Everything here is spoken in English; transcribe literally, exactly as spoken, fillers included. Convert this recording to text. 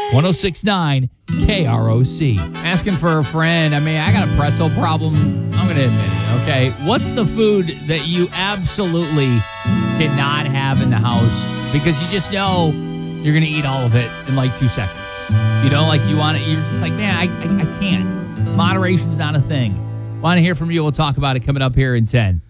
ten sixty-nine K R O C. Asking for a friend. I mean, I got a pretzel problem. I'm going to admit it, okay? What's the food that you absolutely cannot have in the house because you just know you're going to eat all of it in like two seconds? You know, like you want to, you're just like, man, I, I, I can't. Moderation's not a thing. Want to hear from you. We'll talk about it coming up here in ten.